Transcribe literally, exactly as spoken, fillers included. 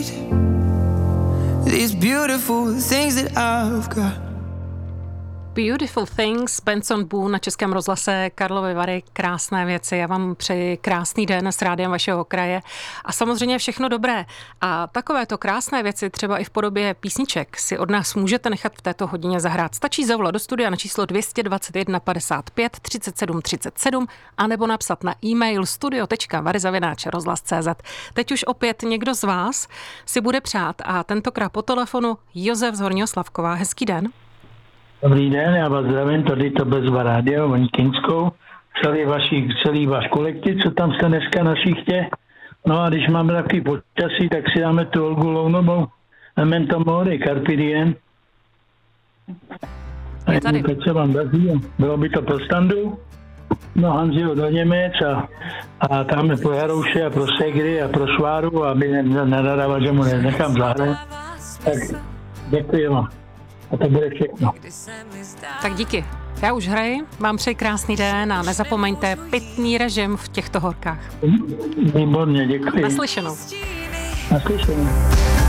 These beautiful things that I've got. Beautiful Things, Benson Boone na Českém rozhlase Karlovy Vary, krásné věci. Já vám přeji krásný den s rádiem vašeho kraje a samozřejmě všechno dobré. A takovéto krásné věci, třeba i v podobě písniček, si od nás můžete nechat v této hodině zahrát. Stačí zavolat do studia na číslo dvě dvacet jedna padesát pět třicet sedm třicet sedm anebo napsat na e-mail studio tečka vary zavináč rozhlas tečka cé zet. Teď už opět někdo z vás si bude přát a tentokrát po telefonu Josef z Horního Slavkova. Hezký den. Dobrý den, já vás zdravím, tady to Bezva rádio, Voní Kinskou, celý, vaši, celý váš kolektiv, co tam jste dneska na šichtě. No a když máme takový počasí, tak si dáme tu Olgu Lounovou, Memento Mori, Carpe Diem. A je tady. Teď se vám daří, bylo by to pro Standu, no Hanziho do Němec a, a tam je pro Jarouše a pro Segry a pro Šváru, aby nenadával, že mu nenechám zahrát. Tak děkuji vám. A to bude všechno. Tak díky. Já už hraji, vám přeji krásný den a nezapomeňte pitný režim v těchto horkách. Výborně, děkuji. Naslyšenou. Naslyšenou.